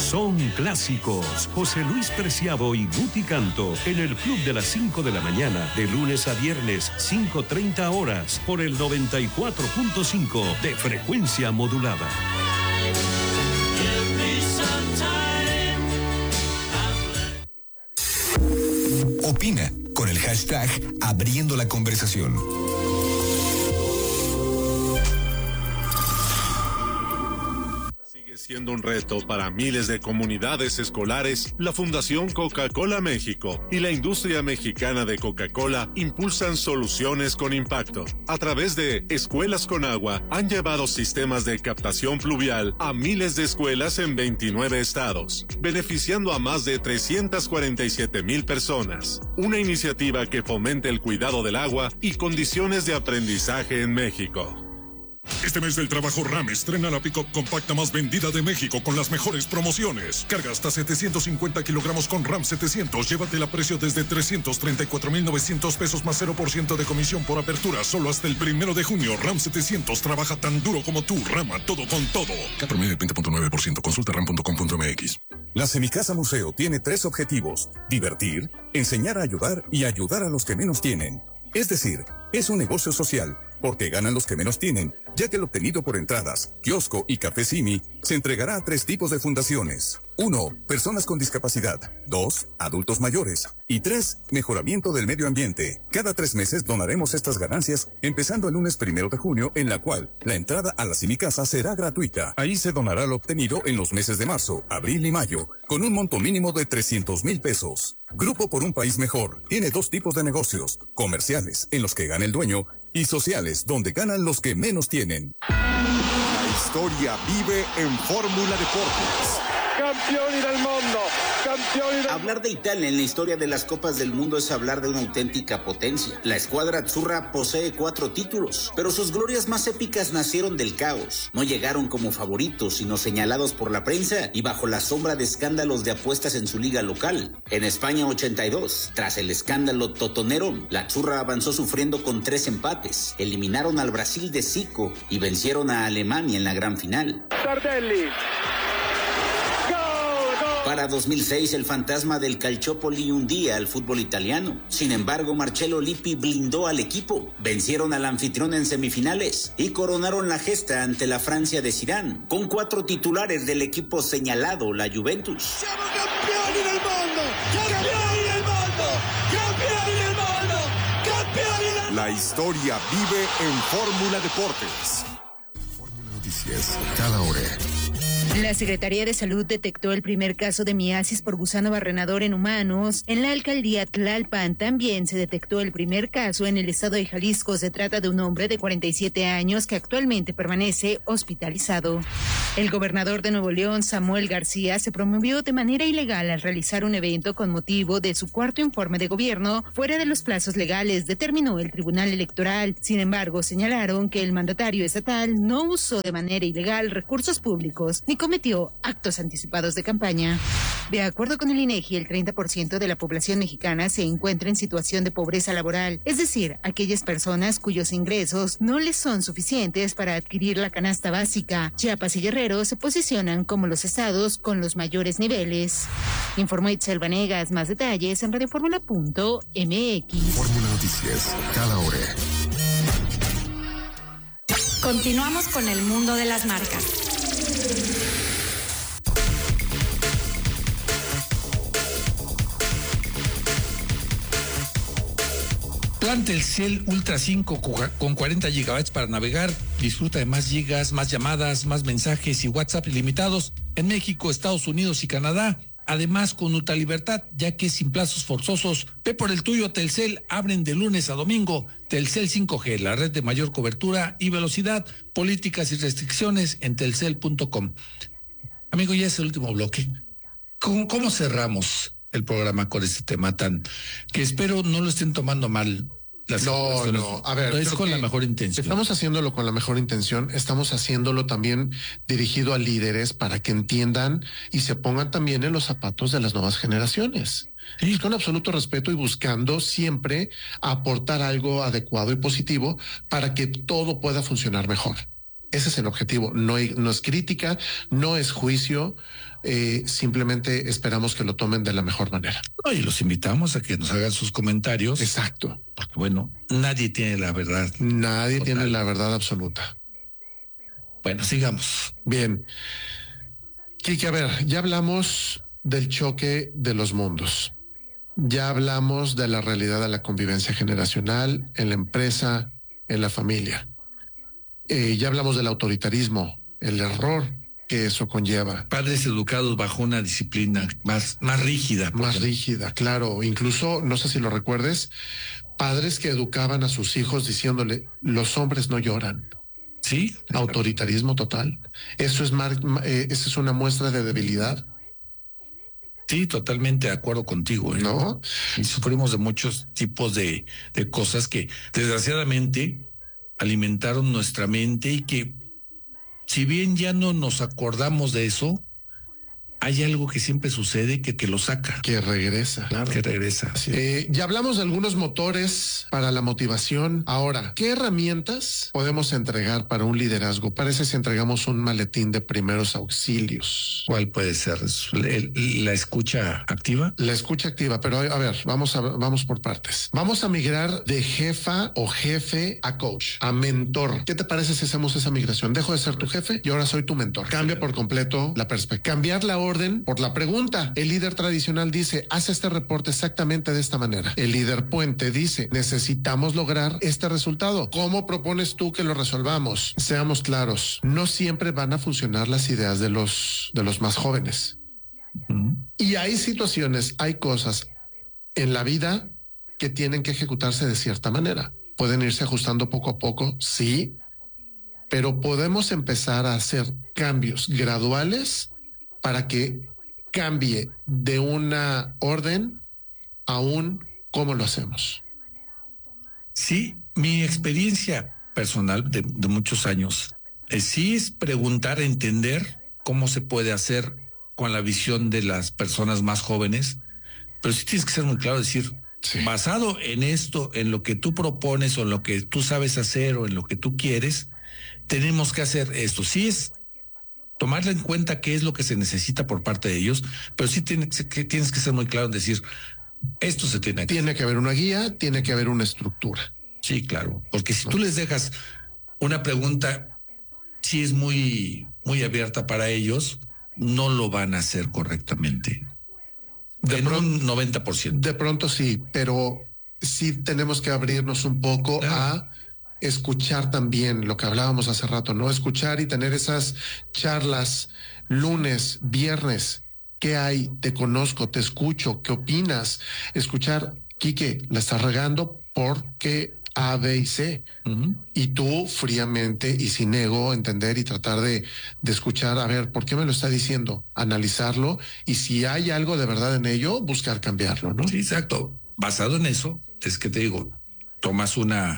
son clásicos. José Luis Preciado y Guti Canto en el Club de las 5 de la mañana, de lunes a viernes, 5:30 horas, por el 94.5 de frecuencia modulada. Opina con el hashtag Abriendo la Conversación. Siendo un reto para miles de comunidades escolares, la Fundación Coca-Cola México y la industria mexicana de Coca-Cola impulsan soluciones con impacto. A través de Escuelas con Agua, han llevado sistemas de captación pluvial a miles de escuelas en 29 estados, beneficiando a más de 347,000 personas. Una iniciativa que fomenta el cuidado del agua y condiciones de aprendizaje en México. Este mes del trabajo RAM estrena la pick-up compacta más vendida de México con las mejores promociones. Carga hasta 750 kilogramos con RAM 700. Llévatela a precio desde 334,900 pesos más 0% de comisión por apertura. Solo hasta el 1 de junio. RAM 700 trabaja tan duro como tú. Rama todo con todo. Cat promedio 20.9%. Consulta ram.com.mx. La Semicasa Museo tiene 3 objetivos: divertir, enseñar a ayudar y ayudar a los que menos tienen. Es decir, es un negocio social, porque ganan los que menos tienen, ya que el obtenido por entradas, kiosco y café Simi se entregará a 3 tipos de fundaciones. 1. Personas con discapacidad. 2. Adultos mayores. Y 3. Mejoramiento del medio ambiente. Cada 3 meses donaremos estas ganancias, empezando el lunes 1 de junio, en la cual la entrada a la Semicasa será gratuita. Ahí se donará lo obtenido en los meses de marzo, abril y mayo, con un monto mínimo de 300,000 pesos. Grupo por un País Mejor tiene 2 tipos de negocios: comerciales, en los que gana el dueño, y sociales, donde ganan los que menos tienen. La historia vive en Fórmula Deportes. Campioni del mundo, campioni del... Hablar de Italia en la historia de las Copas del Mundo es hablar de una auténtica potencia. La escuadra azzurra posee 4 títulos, pero sus glorias más épicas nacieron del caos. No llegaron como favoritos, sino señalados por la prensa y bajo la sombra de escándalos de apuestas en su liga local. En España 82, tras el escándalo totonero, la azzurra avanzó sufriendo con 3 empates. Eliminaron al Brasil de Zico y vencieron a Alemania en la gran final. Tardelli. Para 2006, el fantasma del Calciopoli hundía al fútbol italiano. Sin embargo, Marcello Lippi blindó al equipo. Vencieron al anfitrión en semifinales y coronaron la gesta ante la Francia de Zidane, con 4 titulares del equipo señalado, la Juventus. ¡Siamo campioni del mundo! ¡Campioni del mundo! ¡Campioni del mundo! ¡Campioni del mundo! La historia vive en Fórmula Deportes. Fórmula Noticias, cada hora. La Secretaría de Salud detectó el primer caso de miasis por gusano barrenador en humanos. En la alcaldía Tlalpan también se detectó el primer caso en el estado de Jalisco. Se trata de un hombre de 47 años que actualmente permanece hospitalizado. El gobernador de Nuevo León, Samuel García, se promovió de manera ilegal al realizar un evento con motivo de su 4º informe de gobierno fuera de los plazos legales, determinó el Tribunal Electoral. Sin embargo, señalaron que el mandatario estatal no usó de manera ilegal recursos públicos ni cometió actos anticipados de campaña. De acuerdo con el INEGI, el 30% de la población mexicana se encuentra en situación de pobreza laboral, es decir, aquellas personas cuyos ingresos no les son suficientes para adquirir la canasta básica. Chiapas y Guerrero se posicionan como los estados con los mayores niveles. Informó Itzel Vanegas. Más detalles en radioformula.mx. Fórmula Noticias, cada hora. Continuamos con el mundo de las marcas. Plan Telcel Ultra 5 con 40 gigabytes para navegar. Disfruta de más gigas, más llamadas, más mensajes y WhatsApp ilimitados en México, Estados Unidos y Canadá. Además, con ultralibertad, ya que sin plazos forzosos. Ve por el tuyo. Telcel, abren de lunes a domingo. Telcel 5G, la red de mayor cobertura y velocidad. Políticas y restricciones en telcel.com. Amigo, ya es el último bloque. ¿Cómo cerramos el programa con este tema que espero no lo estén tomando mal? No, a ver, es con la mejor intención. Estamos haciéndolo con la mejor intención, estamos haciéndolo también dirigido a líderes para que entiendan y se pongan también en los zapatos de las nuevas generaciones. Sí. Con absoluto respeto y buscando siempre aportar algo adecuado y positivo para que todo pueda funcionar mejor. Ese es el objetivo. No es crítica, no es juicio. Simplemente esperamos que lo tomen de la mejor manera. Y los invitamos a que nos hagan sus comentarios. Exacto. Porque bueno, nadie tiene la verdad. Nadie tiene la verdad absoluta. Bueno, sigamos. Bien. Kike, a ver, ya hablamos del choque de los mundos. Ya hablamos de la realidad de la convivencia generacional en la empresa, en la familia. Ya hablamos del autoritarismo, el error que eso conlleva. Padres educados bajo una disciplina más rígida. Más rígida, claro. Incluso, no sé si lo recuerdes, padres que educaban a sus hijos diciéndole, los hombres no lloran. Sí. Autoritarismo total. Eso es una muestra de debilidad. Sí, totalmente de acuerdo contigo. ¿No? Y sufrimos de muchos tipos de cosas que desgraciadamente alimentaron nuestra mente y que si bien ya no nos acordamos de eso, hay algo que siempre sucede que lo saca. Que regresa. Claro. Que regresa. Ya hablamos de algunos motores para la motivación. Ahora, ¿qué herramientas podemos entregar para un liderazgo? Parece si entregamos un maletín de primeros auxilios. ¿Cuál puede ser? ¿La escucha activa? La escucha activa, pero a ver, vamos por partes. Vamos a migrar de jefa o jefe a coach, a mentor. ¿Qué te parece si hacemos esa migración? Dejo de ser tu jefe y ahora soy tu mentor. Cambia por completo la perspectiva. Cambiar la orden por la pregunta. El líder tradicional dice, haz este reporte exactamente de esta manera. El líder puente dice, necesitamos lograr este resultado. ¿Cómo propones tú que lo resolvamos? Seamos claros, no siempre van a funcionar las ideas de los más jóvenes. Y hay situaciones, hay cosas en la vida que tienen que ejecutarse de cierta manera. Pueden irse ajustando poco a poco, sí, pero podemos empezar a hacer cambios graduales para que cambie de una orden a un cómo lo hacemos. Sí, mi experiencia personal de muchos años, sí es preguntar, entender cómo se puede hacer con la visión de las personas más jóvenes, pero sí tienes que ser muy claro, decir, basado en esto, en lo que tú propones o en lo que tú sabes hacer o en lo que tú quieres, tenemos que hacer esto. Sí es tomarle en cuenta qué es lo que se necesita por parte de ellos, pero sí tienes que ser muy claro en decir, esto se tiene que hacer. Tiene que haber una guía, tiene que haber una estructura. Sí, claro, porque si tú les dejas una pregunta, si es muy, muy abierta para ellos, no lo van a hacer correctamente. Un 90%. De pronto sí, pero sí tenemos que abrirnos un poco a escuchar también lo que hablábamos hace rato, ¿no? Escuchar y tener esas charlas lunes, viernes. ¿Qué hay? Te conozco, te escucho, ¿qué opinas? Escuchar, Quique, la estás regando porque A, B y C. Y tú fríamente y sin ego entender y tratar de escuchar, a ver, ¿por qué me lo está diciendo? Analizarlo y si hay algo de verdad en ello, buscar cambiarlo, ¿no? Sí, exacto. Basado en eso, es que te digo, tomas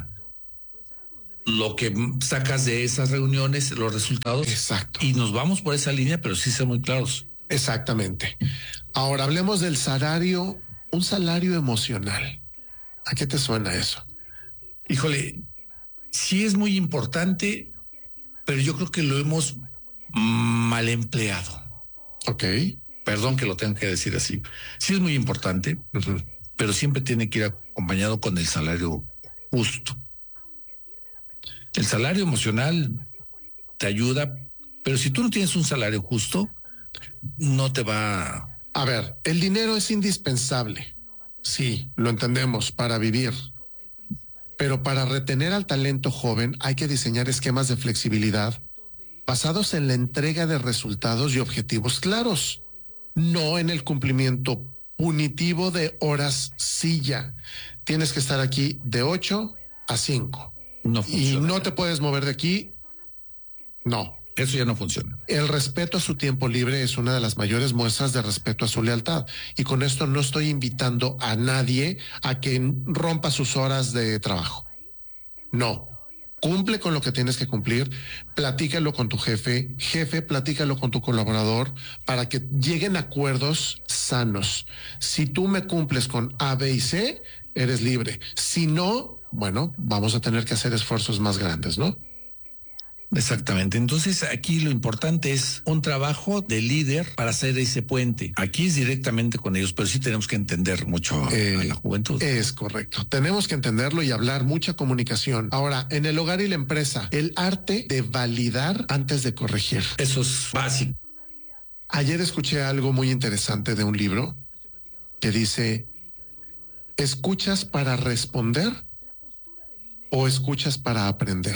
lo que sacas de esas reuniones, los resultados. Exacto. Y nos vamos por esa línea, pero sí ser muy claros. Exactamente. Ahora hablemos del salario, un salario emocional. ¿A qué te suena eso? Híjole, sí es muy importante, pero yo creo que lo hemos mal empleado. Ok. Perdón que lo tenga que decir así. Sí es muy importante, pero siempre tiene que ir acompañado con el salario justo. El salario emocional te ayuda, pero si tú no tienes un salario justo, no te va... A ver, el dinero es indispensable. Sí, lo entendemos, para vivir. Pero para retener al talento joven hay que diseñar esquemas de flexibilidad basados en la entrega de resultados y objetivos claros, no en el cumplimiento punitivo de horas silla. Tienes que estar aquí de 8 a 5. No y no te puedes mover de aquí. No. Eso ya no funciona. El respeto a su tiempo libre es una de las mayores muestras de respeto a su lealtad. Y con esto no estoy invitando a nadie a que rompa sus horas de trabajo. No. Cumple con lo que tienes que cumplir. Platícalo con tu jefe. Jefe, platícalo con tu colaborador para que lleguen a acuerdos sanos. Si tú me cumples con A, B y C, eres libre. Si no, bueno, vamos a tener que hacer esfuerzos más grandes, ¿no? Exactamente. Entonces aquí lo importante es un trabajo de líder para hacer ese puente. Aquí es directamente con ellos, pero sí tenemos que entender mucho a la juventud. Es correcto. Tenemos que entenderlo y hablar, mucha comunicación. Ahora, en el hogar y la empresa, el arte de validar antes de corregir. Eso es básico. Ayer escuché algo muy interesante de un libro que dice, ¿escuchas para responder o escuchas para aprender?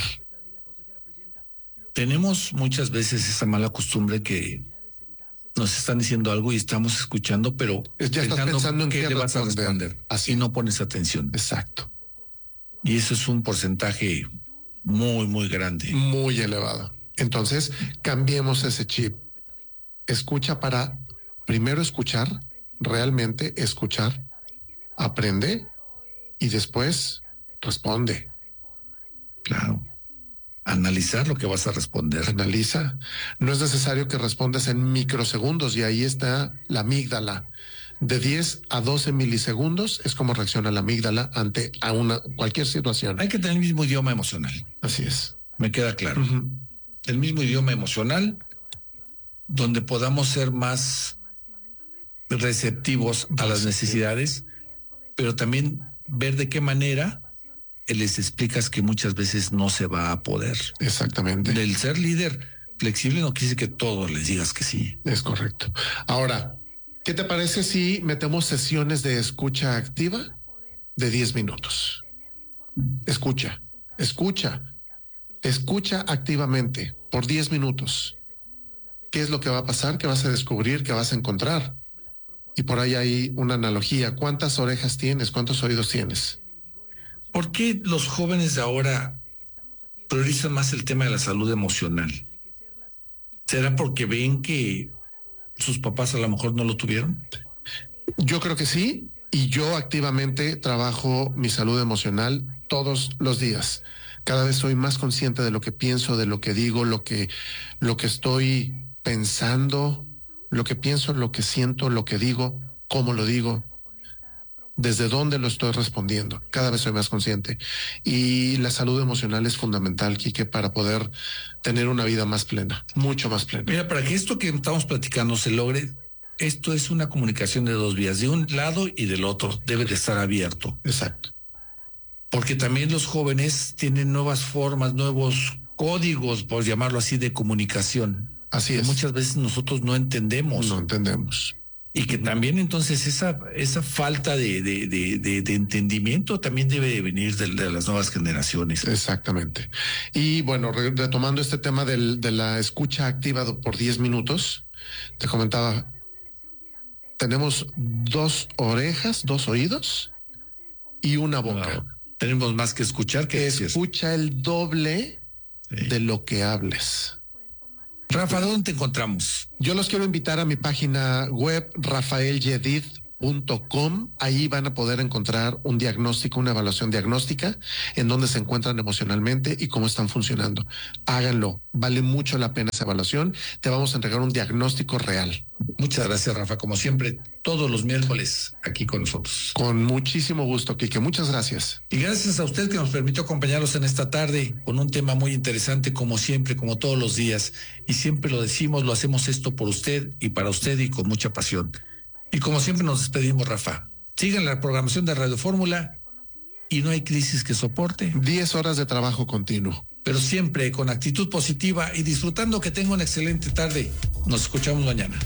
Tenemos muchas veces esa mala costumbre que nos están diciendo algo y estamos escuchando, pero ya estás pensando en qué le vas a responder. Así no pones atención. Exacto. Y eso es un porcentaje muy, muy grande. Muy elevado. Entonces, cambiemos ese chip. Escucha para primero escuchar, realmente escuchar, aprende y después responde. Claro. Analizar lo que vas a responder. Analiza. No es necesario que respondas en microsegundos y ahí está la amígdala. De 10 a 12 milisegundos es como reacciona la amígdala ante cualquier situación. Hay que tener el mismo idioma emocional. Así es. Me queda claro. El mismo idioma emocional donde podamos ser más receptivos a las necesidades, pero también ver de qué manera les explicas que muchas veces no se va a poder. Exactamente. El ser líder flexible no quiere decir que todos les digas que sí. Es correcto. Ahora, ¿qué te parece si metemos sesiones de escucha activa de 10 minutos? Escucha activamente por 10 minutos. ¿Qué es lo que va a pasar? ¿Qué vas a descubrir? ¿Qué vas a encontrar? Y por ahí hay una analogía. ¿Cuántas orejas tienes? ¿Cuántos oídos tienes? ¿Por qué los jóvenes de ahora priorizan más el tema de la salud emocional? ¿Será porque ven que sus papás a lo mejor no lo tuvieron? Yo creo que sí, y yo activamente trabajo mi salud emocional todos los días. Cada vez soy más consciente de lo que pienso, de lo que digo, lo que estoy pensando, lo que pienso, lo que siento, lo que digo, cómo lo digo. Desde dónde lo estoy respondiendo. Cada vez soy más consciente. Y la salud emocional es fundamental, Quique, para poder tener una vida más plena, mucho más plena. Mira, para que esto que estamos platicando se logre, esto es una comunicación de dos vías, de un lado y del otro. Debe de estar abierto. Exacto. Porque también los jóvenes tienen nuevas formas, nuevos códigos, por llamarlo así, de comunicación. Así es. Que muchas veces nosotros no entendemos. No entendemos. Y que también entonces esa falta de entendimiento también debe de venir de las nuevas generaciones. Exactamente. Y bueno, retomando este tema de la escucha activa por 10 minutos, te comentaba, tenemos 2 orejas, 2 oídos y una boca. Wow. Tenemos más que escuchar que escucha el doble de lo que hables. Rafa, ¿dónde te encontramos? Yo los quiero invitar a mi página web, rafaelyedid.com. Ahí van a poder encontrar un diagnóstico, una evaluación diagnóstica en donde se encuentran emocionalmente y cómo están funcionando. Háganlo. Vale mucho la pena esa evaluación. Te vamos a entregar un diagnóstico real. Muchas gracias, Rafa. Como siempre, todos los miércoles aquí con nosotros. Con muchísimo gusto, Quique. Muchas gracias. Y gracias a usted que nos permitió acompañarlos en esta tarde con un tema muy interesante, como siempre, como todos los días. Y siempre lo decimos, lo hacemos esto por usted y para usted y con mucha pasión. Y como siempre nos despedimos, Rafa. Sigan la programación de Radio Fórmula y no hay crisis que soporte. 10 horas de trabajo continuo. Pero siempre con actitud positiva y disfrutando. Que tenga una excelente tarde. Nos escuchamos mañana.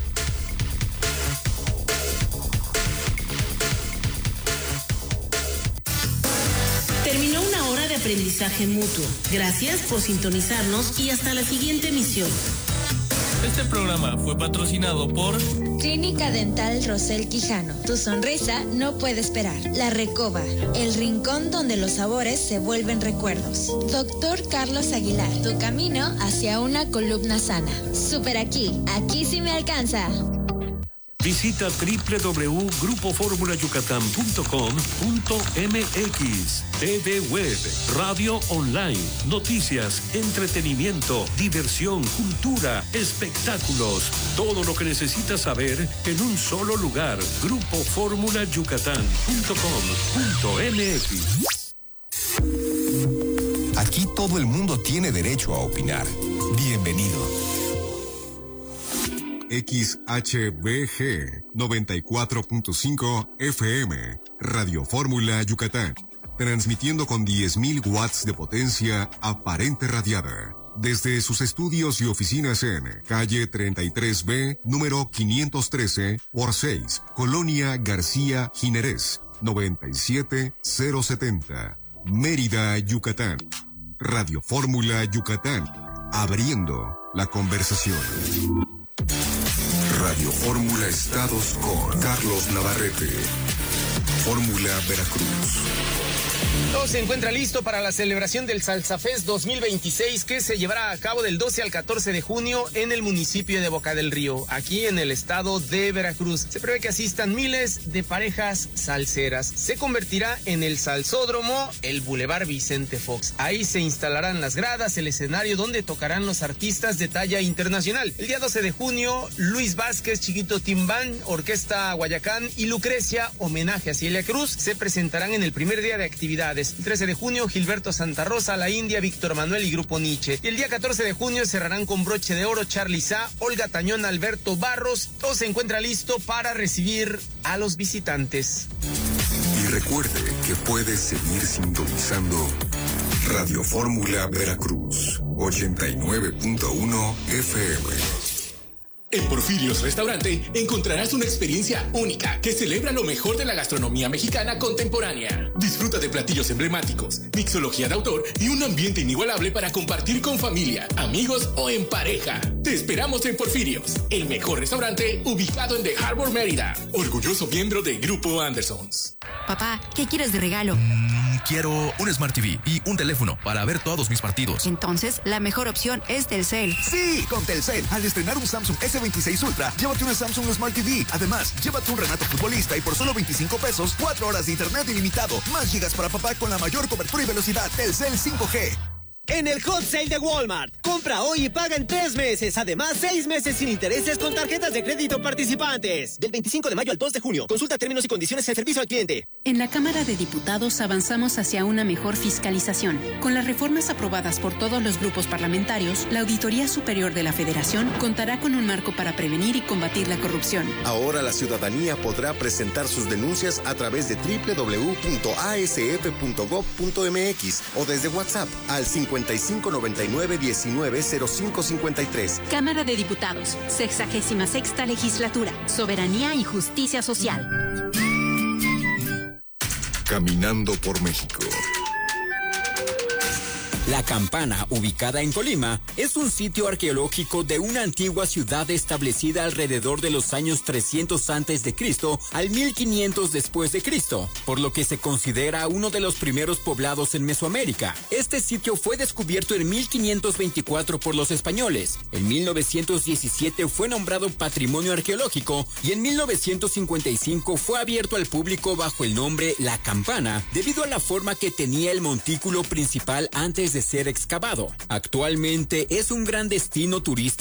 Terminó una hora de aprendizaje mutuo. Gracias por sintonizarnos y hasta la siguiente emisión. Este programa fue patrocinado por Clínica Dental Rosel Quijano. Tu sonrisa no puede esperar. La Recoba, el rincón donde los sabores se vuelven recuerdos. Doctor Carlos Aguilar, tu camino hacia una columna sana. Super aquí sí me alcanza. Visita www.grupoformulayucatán.com.mx. TV Web, radio online, noticias, entretenimiento, diversión, cultura, espectáculos. Todo lo que necesitas saber en un solo lugar. Grupoformulayucatán.com.mx. Aquí todo el mundo tiene derecho a opinar. Bienvenido. XHBG 94.5 FM, Radio Fórmula Yucatán, transmitiendo con 10.000 watts de potencia aparente radiada. Desde sus estudios y oficinas en calle 33B, número 513/6, Colonia García Jiménez, 97070, Mérida, Yucatán. Radio Fórmula Yucatán, abriendo la conversación. Radio Fórmula Estados con Carlos Navarrete. Fórmula Veracruz. Todo se encuentra listo para la celebración del Salsa Fest 2026 que se llevará a cabo del 12 al 14 de junio en el municipio de Boca del Río, aquí en el estado de Veracruz. Se prevé que asistan miles de parejas salseras. Se convertirá en el salsódromo, el Boulevard Vicente Fox. Ahí se instalarán las gradas, el escenario donde tocarán los artistas de talla internacional. El día 12 de junio, Luis Vázquez, Chiquito Timbán, Orquesta Guayacán y Lucrecia, homenaje a Celia Cruz, se presentarán en el primer día de actividades. El 13 de junio, Gilberto Santa Rosa, La India, Víctor Manuel y Grupo Nietzsche. Y el día 14 de junio cerrarán con broche de oro Charly Sá, Olga Tañón, Alberto Barros. Todo se encuentra listo para recibir a los visitantes. Y recuerde que puede seguir sintonizando Radio Fórmula Veracruz, 89.1 FM. En Porfirios Restaurante encontrarás una experiencia única que celebra lo mejor de la gastronomía mexicana contemporánea. Disfruta de platillos emblemáticos, mixología de autor y un ambiente inigualable para compartir con familia, amigos o en pareja. Te esperamos en Porfirios, el mejor restaurante ubicado en The Harbor, Mérida. Orgulloso miembro de Grupo Andersons. Papá, ¿qué quieres de regalo? Quiero un Smart TV y un teléfono para ver todos mis partidos. Entonces, la mejor opción es Telcel. Sí, con Telcel. Al estrenar un Samsung S26 Ultra, llévate una Samsung Smart TV. Además, llévate un Renato Futbolista y por solo 25 pesos, 4 horas de internet ilimitado. Más gigas para papá con la mayor cobertura y velocidad. Telcel 5G. En el Hot Sale de Walmart, compra hoy y paga en 3 meses. Además, 6 meses sin intereses con tarjetas de crédito participantes. Del 25 de mayo al 2 de junio. Consulta términos y condiciones en servicio al cliente. En la Cámara de Diputados avanzamos hacia una mejor fiscalización. Con las reformas aprobadas por todos los grupos parlamentarios, la Auditoría Superior de la Federación contará con un marco para prevenir y combatir la corrupción. Ahora la ciudadanía podrá presentar sus denuncias a través de www.asf.gov.mx o desde WhatsApp al 5599-190553. Cámara de Diputados, 66ª Legislatura, Soberanía y Justicia Social. Caminando por México. La Campana, ubicada en Colima, es un sitio arqueológico de una antigua ciudad establecida alrededor de los años 300 a.C. al 1500 después de Cristo, por lo que se considera uno de los primeros poblados en Mesoamérica. Este sitio fue descubierto en 1524 por los españoles. En 1917 fue nombrado Patrimonio Arqueológico y en 1955 fue abierto al público bajo el nombre La Campana, debido a la forma que tenía el montículo principal antes de ser excavado. Actualmente es un gran destino turístico